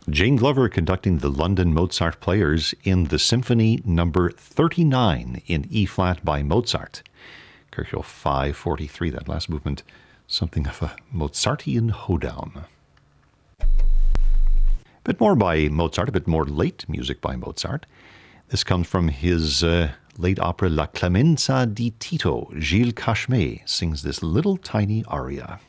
Jane Glover conducting the London Mozart Players in the Symphony Number 39 in E-flat by Mozart. Kirchhoff 543, that last movement, something of a Mozartian hoedown. A bit more by Mozart, a bit more late music by Mozart. This comes from his late opera La Clemenza di Tito. Gilles Cashmé sings this little tiny aria.